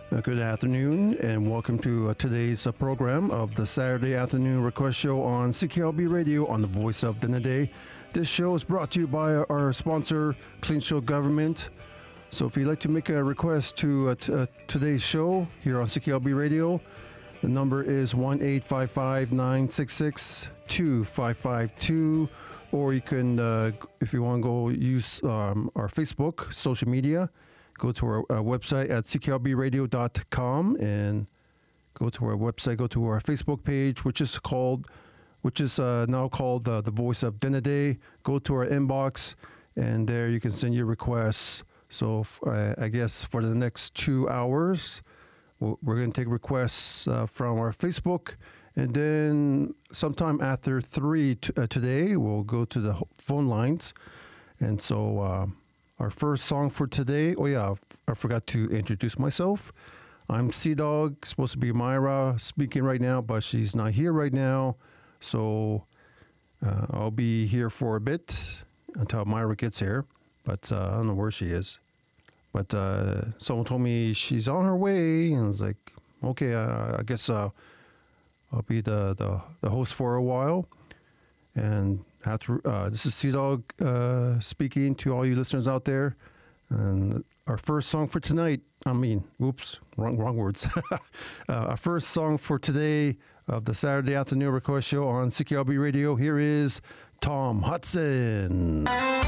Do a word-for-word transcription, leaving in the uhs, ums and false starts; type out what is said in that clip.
Uh, good afternoon, and welcome to uh, today's uh, program of the Saturday Afternoon Request Show on C K L B Radio on the Voice of Denede. This show is brought to you by our, our sponsor, Clean Show Government. So if you'd like to make a request to uh, t- uh, today's show here on C K L B Radio, the number is one eight five five, nine six six, two five five two, or you can, uh, if you want to go use um, our Facebook, social media, go to our uh, website at c k l b radio dot com and go to our website, go to our Facebook page, which is called, which is uh, now called uh, The Voice of Denede. Go to our inbox, and there you can send your requests. So f- uh, I guess for the next two hours, we're going to take requests uh, from our Facebook, and then sometime after three t- uh, today, we'll go to the phone lines. And so uh, our first song for today, oh yeah, I forgot to introduce myself. I'm Sea-Dog, supposed to be Myra speaking right now, but she's not here right now. So uh, I'll be here for a bit until Myra gets here, but uh, I don't know where she is. But uh, someone told me she's on her way, and I was like, okay, uh, I guess uh, I'll be the, the, the host for a while. And after, uh, this is Sea-Dog uh, speaking to all you listeners out there. And our first song for tonight, I mean, oops, wrong, wrong words. uh, our first song for today of the Saturday Afternoon Request Show on C K L B Radio, here is Tom Hudson.